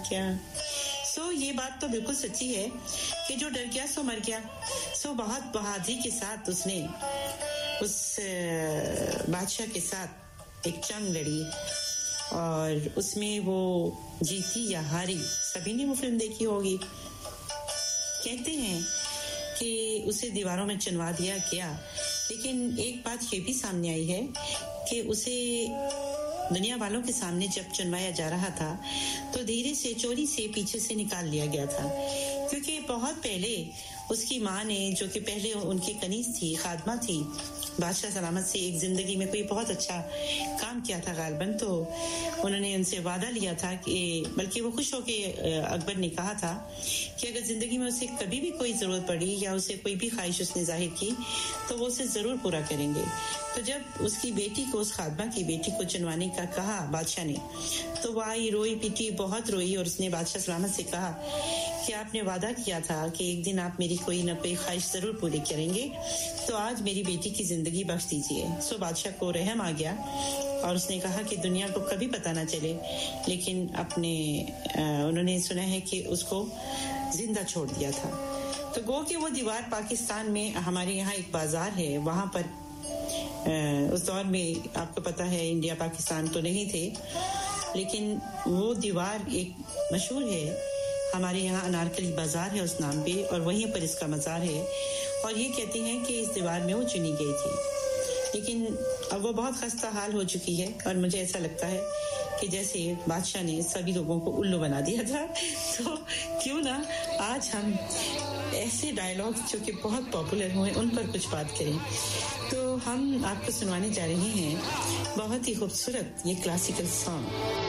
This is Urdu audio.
کیا. سو یہ بات تو بالکل سچی ہے کہ جو ڈر گیا سو مر گیا. سو بہت بہادری کے ساتھ اس نے اس بادشاہ کے ساتھ ایک جنگ لڑی اور اس میں وہ جیتی یا ہاری. سبھی نے وہ فلم دیکھی ہوگی. کہتے ہیں کہ اسے دیواروں میں چنوا دیا گیا, لیکن ایک بات یہ بھی سامنے آئی ہے کہ اسے دنیا والوں کے سامنے جب چنوایا جا رہا تھا تو دھیرے سے چوری سے پیچھے سے نکال لیا گیا تھا, کیونکہ بہت پہلے اس کی ماں نے, جو کہ پہلے ان کی کنیز تھی, خادمہ تھی, بادشاہ سلامت سے ایک زندگی میں کوئی بہت اچھا کام کیا تھا غالباً, تو انہوں نے ان سے وعدہ لیا تھا کہ, بلکہ وہ خوش ہو کے اکبر نے کہا تھا کہ اگر زندگی میں اسے کبھی بھی کوئی ضرورت پڑی یا اسے کوئی بھی خواہش اس نے ظاہر کی تو وہ اسے ضرور پورا کریں گے. تو جب اس کی بیٹی کو, اس خادمہ کی بیٹی کو چنوانے کا کہا بادشاہ نے, تو وہ آئی, روئی پیٹی, بہت روئی, اور اس نے بادشاہ سلامت سے کہا کہ آپ نے وعدہ کیا تھا کہ ایک دن آپ میری کوئی نہ کوئی خواہش ضرور پوری کریں گے, تو آج میری بیٹی کی زندگی بخش دیجیے. سو بادشاہ کو رحم آ گیا اور اس نے کہا کہ دنیا کو کبھی پتہ نہ چلے, لیکن انہوں نے سنا ہے کہ اس کو زندہ چھوڑ دیا تھا. تو گو کہ وہ دیوار پاکستان میں, ہمارے یہاں ایک بازار ہے, وہاں پر اس دور میں آپ کو پتہ ہے انڈیا پاکستان تو نہیں تھے, لیکن وہ دیوار ایک مشہور ہے. ہمارے یہاں انارکلی بازار ہے اس نام پہ, اور وہیں پر اس کا مزار ہے, اور یہ کہتے ہیں کہ اس دیوار میں وہ چنی گئی تھی. لیکن اب وہ بہت خستہ حال ہو چکی ہے, اور مجھے ایسا لگتا ہے کہ جیسے بادشاہ نے سبھی لوگوں کو الو بنا دیا تھا. تو کیوں نہ آج ہم ایسے ڈائلاگ جو کہ بہت پاپولر ہوئے ان پر کچھ بات کریں. تو ہم آپ کو سنوانے جا رہے ہیں بہت ہی خوبصورت یہ کلاسیکل سانگ.